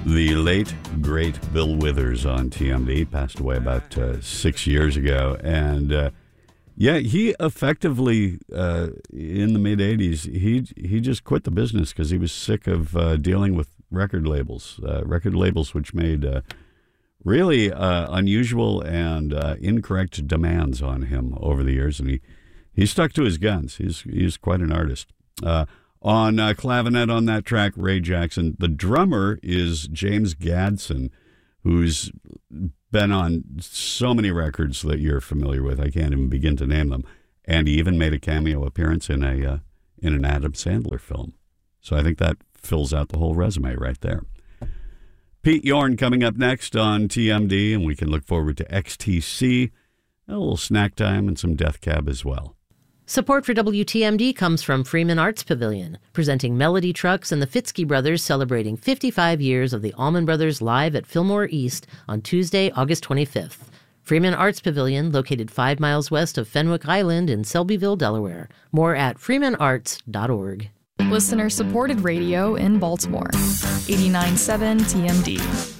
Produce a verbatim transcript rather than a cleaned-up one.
The late, great Bill Withers on T M D passed away about uh, six years ago. And, uh, yeah, he effectively, uh, in the mid-eighties, he he just quit the business because he was sick of uh, dealing with record labels, uh, record labels which made uh, really uh, unusual and uh, incorrect demands on him over the years. And he, he stuck to his guns. He's, he's quite an artist. Uh On uh, clavinet on that track, Ray Jackson. The drummer is James Gadson, who's been on so many records that you're familiar with. I can't even begin to name them. And he even made a cameo appearance in a uh, in an Adam Sandler film. So I think that fills out the whole resume right there. Pete Yorn coming up next on T M D, and we can look forward to X T C, a little snack time, and some Death Cab as well. Support for W T M D comes from Freeman Arts Pavilion, presenting Melody Trucks and the Fitzke Brothers celebrating fifty-five years of the Allman Brothers live at Fillmore East on Tuesday, August twenty-fifth. Freeman Arts Pavilion, located five miles west of Fenwick Island in Selbyville, Delaware. More at freeman arts dot org. Listener-supported radio in Baltimore. eighty-nine point seven T M D.